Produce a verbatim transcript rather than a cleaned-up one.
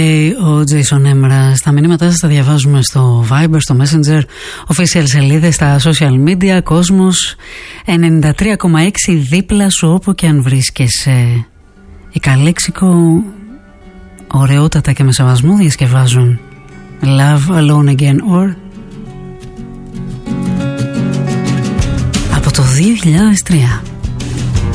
Ο Jason Έμρα. Στα μηνύματά σας τα διαβάζουμε στο Viber, στο Messenger, official σελίδες, στα social media. Κόσμος ενενήντα τρία κόμμα έξι δίπλα σου όπου και αν βρίσκεσαι. Η Καλέξικο ωραιότατα και με σεβασμό διασκευάζουν Love Alone Again or από το δύο χιλιάδες τρία.